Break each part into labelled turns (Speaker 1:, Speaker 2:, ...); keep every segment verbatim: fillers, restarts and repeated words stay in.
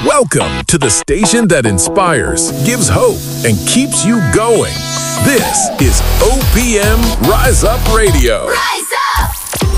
Speaker 1: Welcome to the station that inspires, gives hope, and keeps you going. This is O P M Rise Up Radio.
Speaker 2: Rise Up!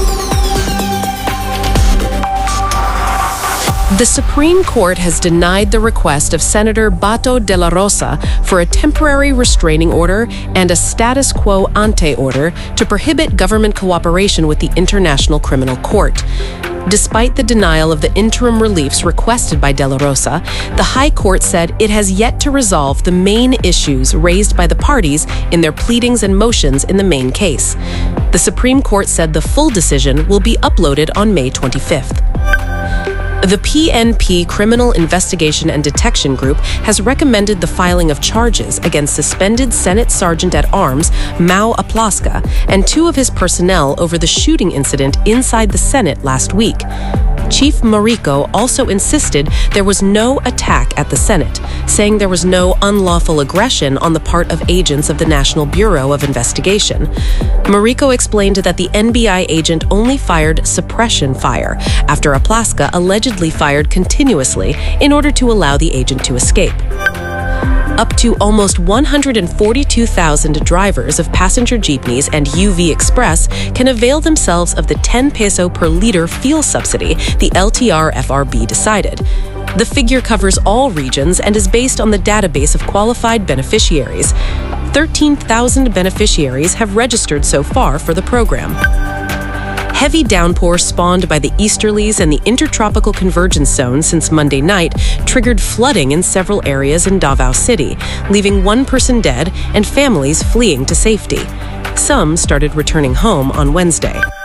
Speaker 3: The Supreme Court has denied the request of Senator Bato de la Rosa for a temporary restraining order and a status quo ante order to prohibit government cooperation with the International Criminal Court. Despite the denial of the interim reliefs requested by De La Rosa, the High Court said it has yet to resolve the main issues raised by the parties in their pleadings and motions in the main case. The Supreme Court said the full decision will be uploaded on May twenty-fifth. The P N P Criminal Investigation and Detection Group has recommended the filing of charges against suspended Senate Sergeant-at-Arms Mau Aplaska and two of his personnel over the shooting incident inside the Senate last week. Chief Mariko also insisted there was no attack at the Senate, saying there was no unlawful aggression on the part of agents of the National Bureau of Investigation. Mariko explained that the N B I agent only fired suppression fire after Aplaska allegedly fired continuously in order to allow the agent to escape. Up to almost one hundred forty-two thousand drivers of passenger jeepneys and U V Express can avail themselves of the ten peso per liter fuel subsidy the L T R F R B decided. The figure covers all regions and is based on the database of qualified beneficiaries. thirteen thousand beneficiaries have registered so far for the program. Heavy downpour spawned by the easterlies and the intertropical convergence zone since Monday night triggered flooding in several areas in Davao City, leaving one person dead and families fleeing to safety. Some started returning home on Wednesday.